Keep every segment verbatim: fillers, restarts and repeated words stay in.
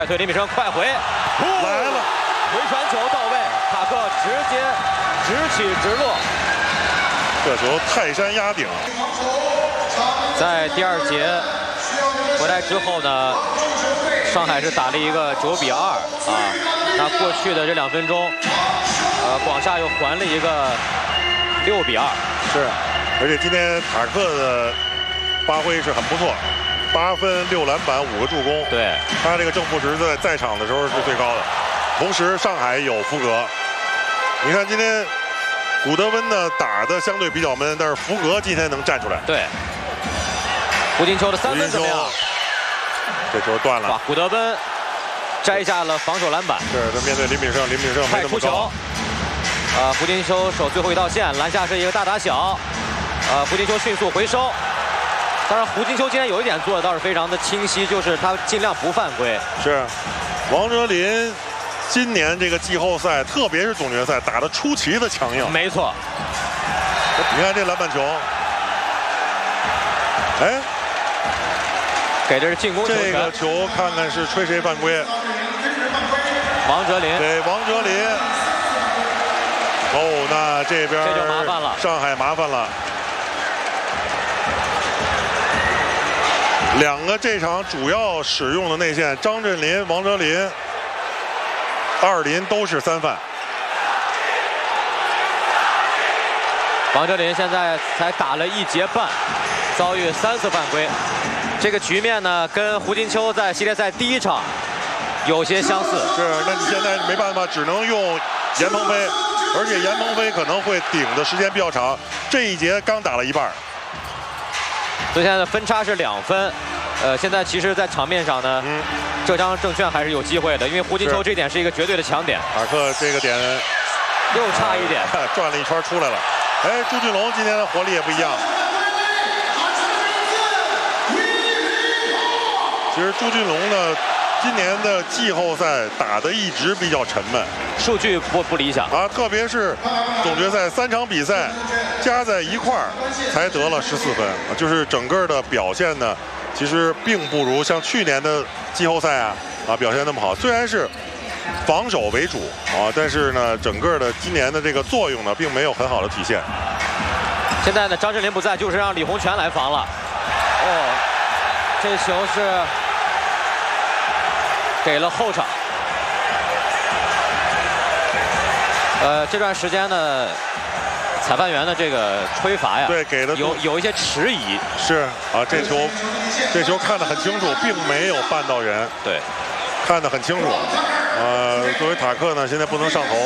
快推李敏生快回， 来了， 回传球到位，塔克直接直起直落。 这球泰山压顶。 在第二节回来之后呢，上海是打了一个九比二啊。那过去的这两分钟，呃，广厦又还了一个六比二。 是，而且今天塔克的发挥是很不错。 八分六篮板五个助攻， 对他这个正负值在在场的时候是最高的。同时上海有福格，你看今天古德温呢打的相对比较闷，但是福格今天能站出来。 对，胡金秋的三分怎么样？ 这球断了。 哇，古德温摘下了防守篮板。 是他面对林敏胜，林敏胜没那么高。 呃，胡金秋守最后一道线，篮下是一个大打小，呃，胡金秋迅速回收。 当然，胡金秋今天有一点做的倒是非常的清晰，就是他尽量不犯规。 是，王哲林今年这个季后赛，特别是总决赛打得出奇的强硬。 没错， 你看这篮板球，哎， 给的是进攻球权。 这个球看看是吹谁犯规？ 王哲林给王哲林。哦，那这边这就麻烦了， 上海麻烦了。 两个这场主要使用的内线，张镇麟、王哲林、二林都是三犯。 王哲林现在才打了一节半，遭遇三次犯规。这个局面呢，跟胡金秋在系列赛第一场有些相似。 是，那你现在没办法，只能用严鹏飞，而且严鹏飞可能会顶的时间比较长。这一节刚打了一半。 所以现在的分差是两分，呃，现在其实，在场面上呢，嗯、浙江证券还是有机会的，因为胡金秋这点是一个绝对的强点。 塔克这个点又差一点， 呃、转了一圈出来了。哎，朱俊龙今天的活力也不一样。其实朱俊龙呢，今年的季后赛打得一直比较沉闷， 数据不不理想啊，特别是总决赛三场比赛。 加在一块儿才得了十四分，就是整个的表现呢，其实并不如像去年的季后赛啊啊表现那么好。虽然是防守为主啊，但是呢，整个的今年的这个作用呢，并没有很好的体现。 现在呢，张镇麟不在，就是让李洪权来防了。哦，这球是给了后场。呃，这段时间呢。 裁判员的这个吹罚呀， 对，给的有有一些迟疑。 是啊，这球，这球看得很清楚，并没有绊到人。 对， 看得很清楚。呃，作为塔克呢，现在不能上头。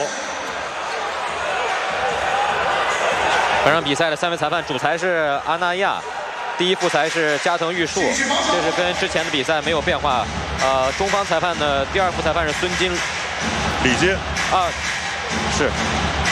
本场比赛的三位裁判，主裁是阿那亚，第一副裁是加藤玉树，这是跟之前的比赛没有变化。呃，中方裁判的第二副裁判是孙金， 李金啊，是。